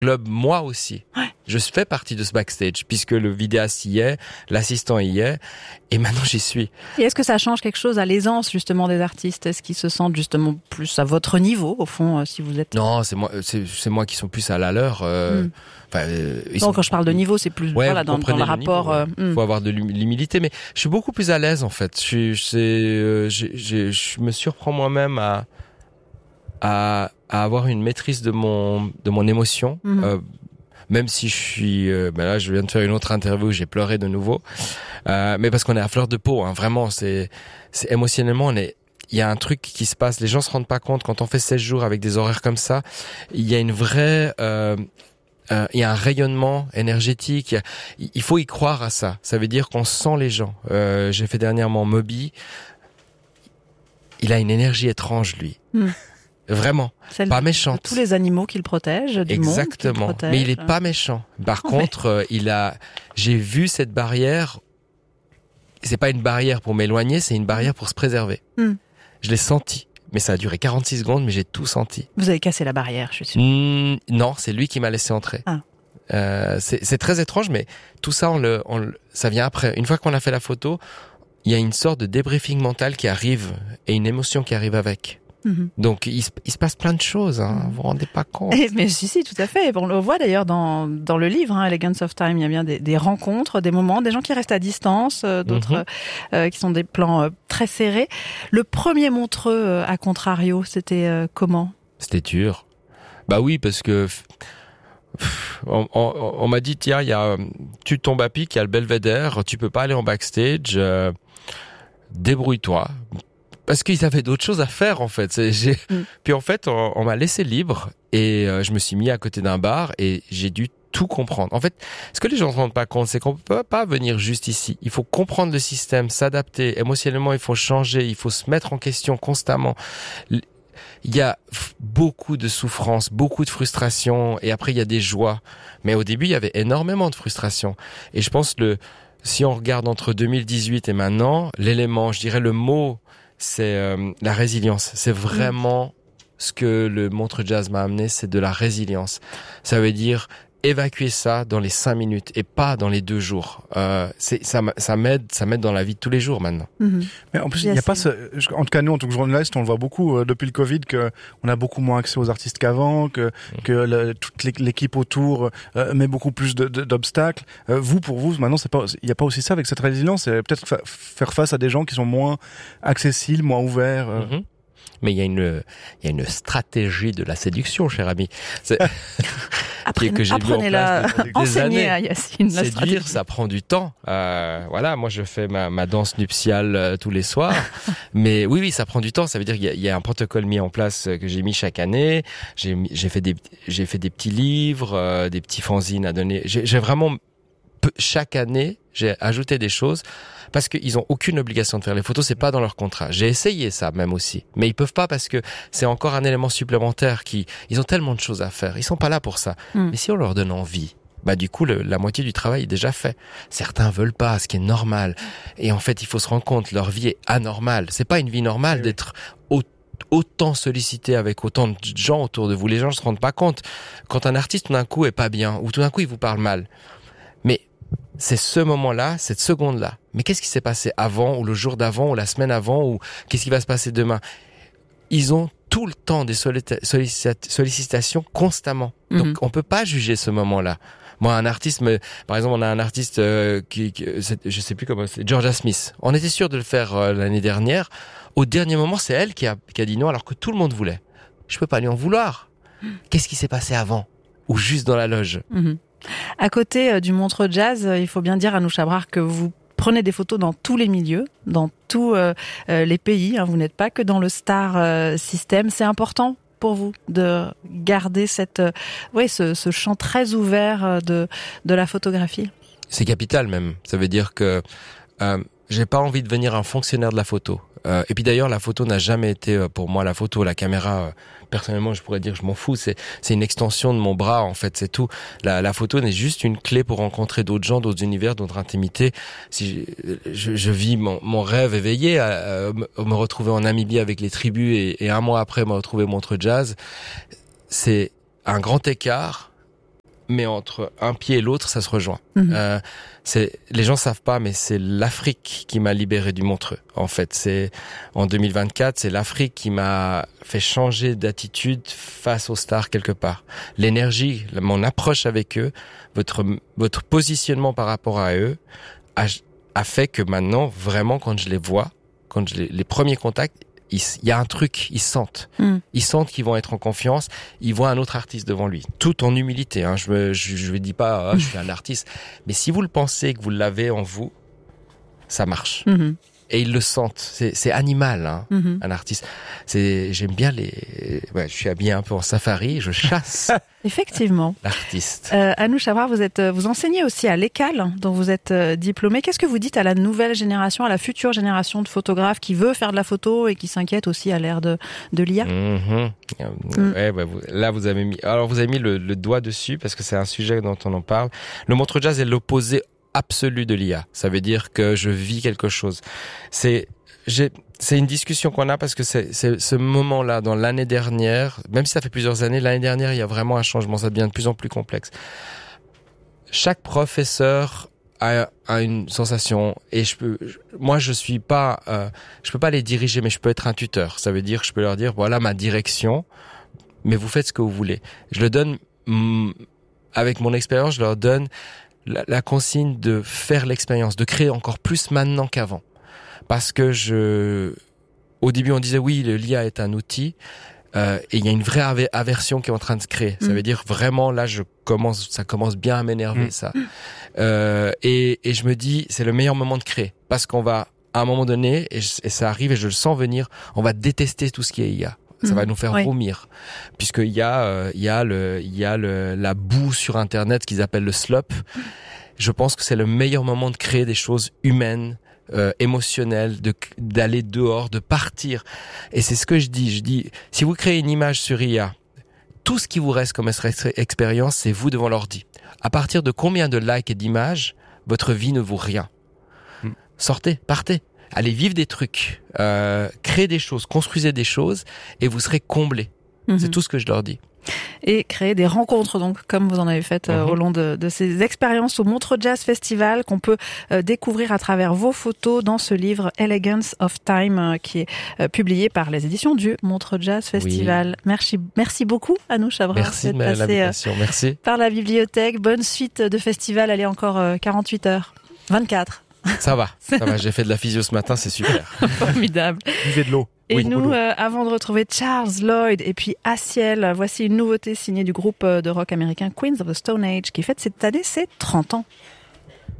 englobe moi aussi. Ouais. Je fais partie de ce backstage puisque le vidéaste y est, l'assistant y est, et maintenant j'y suis. Et est-ce que ça change quelque chose à l'aisance justement des artistes? Est-ce qu'ils se sentent justement plus à votre niveau au fond si vous êtes... Non, c'est moi qui sont plus à la leur. Non, quand je parle de niveau, c'est plus voilà, dans le rapport. Niveau, ouais. Faut avoir de l'humilité, mais je suis beaucoup plus à l'aise en fait. Je me surprends moi-même à avoir une maîtrise de mon émotion. Même si je suis là je viens de faire une autre interview où j'ai pleuré de nouveau, mais parce qu'on est à fleur de peau, hein, vraiment c'est émotionnellement il y a un truc qui se passe, les gens se rendent pas compte quand on fait 16 jours avec des horaires comme ça, il y a une vraie il y a un rayonnement énergétique, il faut y croire à ça. Ça veut dire qu'on sent les gens. J'ai fait dernièrement Moby, il a une énergie étrange lui. Vraiment, pas méchante. Tous les animaux qu'il protège, du exactement. Monde qu'il protège. Mais il est pas méchant. Par contre, j'ai vu cette barrière. C'est pas une barrière pour m'éloigner, c'est une barrière pour se préserver. Je l'ai senti. Mais ça a duré 46 secondes, mais j'ai tout senti. Vous avez cassé la barrière, je suis sûre. Non, c'est lui qui m'a laissé entrer. C'est très étrange, mais tout ça, ça vient après. Une fois qu'on a fait la photo, il y a une sorte de débriefing mental qui arrive et une émotion qui arrive avec. Donc il se passe plein de choses, hein. Vous vous rendez pas compte. Mais si, tout à fait. On le voit d'ailleurs dans le livre, hein, Elegance of Time. Il y a bien des rencontres, des moments, des gens qui restent à distance, d'autres qui sont des plans très serrés. Le premier Montreux, à contrario, c'était comment? C'était dur. Bah oui, parce que on m'a dit tiens, tu tombes à pic, il y a le Belvédère, tu peux pas aller en backstage, débrouille-toi. Parce qu'ils avaient d'autres choses à faire en fait. Puis en fait, on m'a laissé libre et je me suis mis à côté d'un bar et j'ai dû tout comprendre. En fait, ce que les gens ne se rendent pas compte, c'est qu'on peut pas venir juste ici. Il faut comprendre le système, s'adapter. Émotionnellement, il faut changer, il faut se mettre en question constamment. Il y a beaucoup de souffrance, beaucoup de frustration et après il y a des joies. Mais au début, il y avait énormément de frustration. Et je pense si on regarde entre 2018 et maintenant, l'élément, je dirais le mot, c'est la résilience. C'est vraiment ce que le Montreux Jazz m'a amené, c'est de la résilience. Ça veut dire évacuer ça dans les 5 minutes et pas dans les 2 jours. Ça m'aide dans la vie de tous les jours maintenant. Mais en plus, il n'y a pas en tout cas, nous, en tant que journalistes, on le voit beaucoup depuis le Covid, on a beaucoup moins accès aux artistes qu'avant, que toute l'équipe autour met beaucoup plus d'obstacles. Pour vous, maintenant, il n'y a pas aussi ça avec cette résilience, c'est peut-être faire face à des gens qui sont moins accessibles, moins ouverts. Mais il y a une stratégie de la séduction, cher ami. Apprenez-la, enseignez à Yacine la séduire, stratégie. ça prend du temps. Voilà, moi je fais ma danse nuptiale tous les soirs. Mais oui, ça prend du temps. Ça veut dire qu'il y a un protocole mis en place que j'ai mis chaque année. J'ai fait des petits livres, des petits fanzines à donner. J'ai vraiment chaque année, j'ai ajouté des choses parce qu'ils ont aucune obligation de faire les photos, c'est pas dans leur contrat. J'ai essayé ça même aussi, mais ils peuvent pas parce que c'est encore un élément supplémentaire ils ont tellement de choses à faire, ils sont pas là pour ça. Mais si on leur donne envie, du coup la moitié du travail est déjà fait. Certains veulent pas, ce qui est normal. Et en fait, il faut se rendre compte, leur vie est anormale. C'est pas une vie normale d'être autant sollicité avec autant de gens autour de vous. Les gens ne se rendent pas compte. Quand un artiste tout d'un coup est pas bien ou tout d'un coup il vous parle mal. Mais c'est ce moment-là, cette seconde-là. Mais qu'est-ce qui s'est passé avant, ou le jour d'avant, ou la semaine avant, ou qu'est-ce qui va se passer demain? Ils ont tout le temps des sollicitations constamment. Donc, on peut pas juger ce moment-là. Moi, par exemple, on a un artiste je sais plus comment c'est, Georgia Smith. On était sûr de le faire l'année dernière. Au dernier moment, c'est elle qui a dit non, alors que tout le monde voulait. Je peux pas lui en vouloir. Qu'est-ce qui s'est passé avant? Ou juste dans la loge? À côté du Montreux Jazz, il faut bien dire à Anoucha Brar que vous prenez des photos dans tous les milieux, dans tous les pays. Vous n'êtes pas que dans le star system. C'est important pour vous de garder ce champ très ouvert de la photographie? C'est capital même. Ça veut dire que j'ai pas envie de devenir un fonctionnaire de la photo. Et puis d'ailleurs, la photo n'a jamais été pour moi la caméra. Personnellement, je pourrais dire, je m'en fous. C'est une extension de mon bras, en fait, c'est tout. La photo n'est juste une clé pour rencontrer d'autres gens, d'autres univers, d'autres intimités. Si je vis mon rêve éveillé, me retrouver en Namibie avec les tribus et un mois après me retrouver au Montreux Jazz, c'est un grand écart. mais entre un pied et l'autre, ça se rejoint. Mhm. Les gens savent pas, mais c'est l'Afrique qui m'a libéré du Montreux. En fait, c'est en 2024, c'est l'Afrique qui m'a fait changer d'attitude face aux stars quelque part. L'énergie, mon approche avec eux, votre positionnement par rapport à eux a fait que maintenant, vraiment, quand je les vois, les premiers contacts, il y a un truc, ils sentent. Ils sentent qu'ils vont être en confiance, ils voient un autre artiste devant lui. Tout en humilité, hein. Je dis pas, je suis un artiste. Mais si vous le pensez, que vous l'avez en vous, ça marche. Et ils le sentent. C'est animal, hein, un artiste. J'aime bien je suis habillé un peu en safari, je chasse. Effectivement. L'artiste. Anoush Chabrard, vous enseignez aussi à l'ECAL, dont vous êtes diplômé. Qu'est-ce que vous dites à la nouvelle génération, à la future génération de photographes qui veut faire de la photo et qui s'inquiète aussi à l'ère de l'IA? Ouais, là vous avez mis le doigt dessus parce que c'est un sujet dont on en parle. Le Montreux Jazz est l'opposé absolu de l'IA. Ça veut dire que je vis quelque chose. C'est une discussion qu'on a parce que c'est ce moment-là dans l'année dernière, même si ça fait plusieurs années, l'année dernière, il y a vraiment un changement, ça devient de plus en plus complexe. Chaque professeur a une sensation et je peux pas les diriger, mais je peux être un tuteur. Ça veut dire, je peux leur dire, voilà ma direction, mais vous faites ce que vous voulez. Je le donne, avec mon expérience, je leur donne la consigne de faire l'expérience, de créer encore plus maintenant qu'avant. Parce que au début on disait oui, l'IA est un outil, et il y a une vraie aversion qui est en train de se créer. Ça veut dire vraiment là, ça commence bien à m'énerver ça. Et je me dis, c'est le meilleur moment de créer. Parce qu'on va, à un moment donné, et ça arrive et je le sens venir, on va détester tout ce qui est IA. Ça va nous faire vomir, puisqu'il y a la boue sur Internet qu'ils appellent le slop. Je pense que c'est le meilleur moment de créer des choses humaines, émotionnelles, d'aller dehors, de partir. Et c'est ce que je dis, si vous créez une image sur IA, tout ce qui vous reste comme expérience, c'est vous devant l'ordi. À partir de combien de likes et d'images, votre vie ne vaut rien. Sortez, partez. Allez vivre des trucs, créez des choses, construisez des choses et vous serez comblés. C'est tout ce que je leur dis. Et créer des rencontres, donc, comme vous en avez fait au long de ces expériences au Montreux Jazz Festival, qu'on peut découvrir à travers vos photos dans ce livre Elegance of Time, qui est publié par les éditions du Montreux Jazz Festival. Oui. Merci beaucoup, Anoush Chabrard. Merci de l'invitation. Merci. Par la bibliothèque. Bonne suite de festival. Allez, encore 48 heures. 24. Ça va. J'ai fait de la physio ce matin, c'est super. Formidable. Buvez de l'eau. Et nous, avant de retrouver Charles Lloyd et puis Aciel, voici une nouveauté signée du groupe de rock américain Queens of the Stone Age qui fête cette année ses 30 ans.